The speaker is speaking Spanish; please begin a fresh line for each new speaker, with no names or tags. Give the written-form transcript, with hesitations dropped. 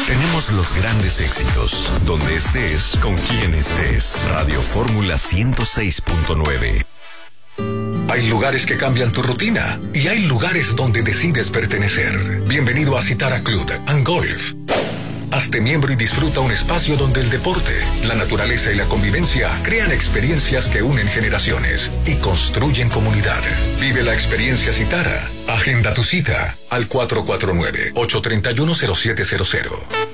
Tenemos los grandes éxitos, donde estés, con quien estés. Radio Fórmula 106.9.
Hay lugares que cambian tu rutina y hay lugares donde decides pertenecer. Bienvenido a Citara Club and Golf. Hazte miembro y disfruta un espacio donde el deporte, la naturaleza y la convivencia crean experiencias que unen generaciones y construyen comunidad. Vive la experiencia Citara. Agenda tu cita al 449-831-0700.